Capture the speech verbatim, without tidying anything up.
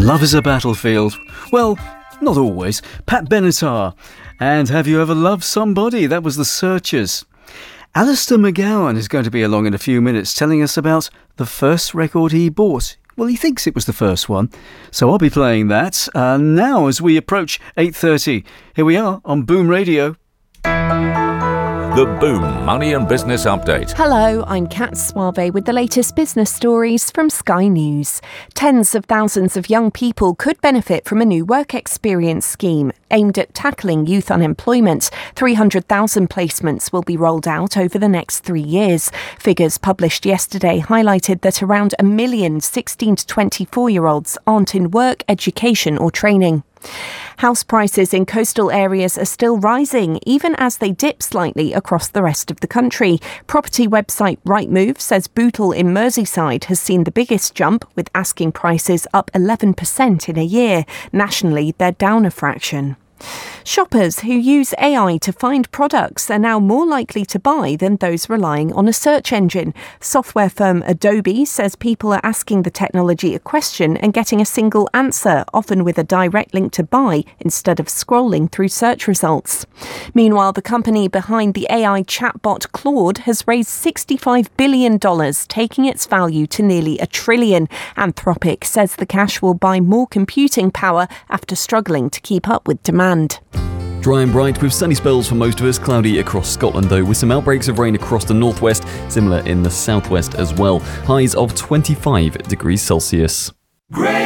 Love is a battlefield. Well, not always. Pat Benatar. And Have You Ever Loved Somebody? That was The Searchers. Alistair McGowan is going to be along in a few minutes telling us about the first record he bought. Well, he thinks it was the first one. So I'll be playing that uh, now as we approach eight thirty. Here we are on Boom Radio. The Boom Money and Business Update. Hello, I'm Kat Suave with the latest business stories from Sky News. Tens of thousands of young people could benefit from a new work experience scheme aimed at tackling youth unemployment. three hundred thousand placements will be rolled out over the next three years. Figures published yesterday highlighted that around a million sixteen to twenty-four-year-olds aren't in work, education or training. House prices in coastal areas are still rising, even as they dip slightly across the rest of the country. Property website Rightmove says Bootle in Merseyside has seen the biggest jump, with asking prices up eleven percent in a year. Nationally, they're down a fraction. Shoppers who use A I to find products are now more likely to buy than those relying on a search engine. Software firm Adobe says people are asking the technology a question and getting a single answer, often with a direct link to buy, instead of scrolling through search results. Meanwhile, the company behind the A I chatbot Claude has raised sixty-five billion dollars, taking its value to nearly a trillion. Anthropic says the cash will buy more computing power after struggling to keep up with demand. Dry and bright with sunny spells for most of us, cloudy across Scotland though, with some outbreaks of rain across the northwest, similar in the southwest as well. Highs of twenty-five degrees Celsius.